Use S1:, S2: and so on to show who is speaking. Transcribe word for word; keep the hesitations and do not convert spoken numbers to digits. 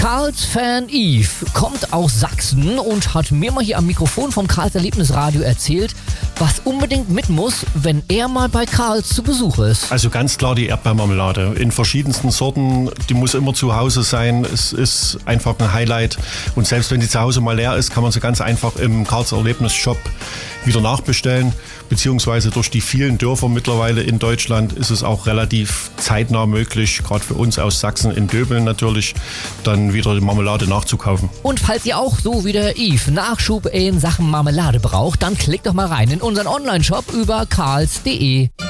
S1: Karls-Fan Yves kommt aus Sachsen und hat mir mal hier am Mikrofon vom Karls Erlebnisradio erzählt, was unbedingt mit muss, wenn er mal bei Karls zu Besuch ist.
S2: Also ganz klar die Erdbeermarmelade in verschiedensten Sorten, die muss immer zu Hause sein. Es ist einfach ein Highlight und selbst wenn die zu Hause mal leer ist, kann man sie ganz einfach im Karls Erlebnisshop wieder nachbestellen, beziehungsweise durch die vielen Dörfer mittlerweile in Deutschland ist es auch relativ zeitnah möglich, gerade für uns aus Sachsen in Döbeln natürlich, dann wieder die Marmelade nachzukaufen.
S1: Und falls ihr auch so wie der Yves Nachschub in Sachen Marmelade braucht, dann klickt doch mal rein in unseren Online-Shop über karls punkt de.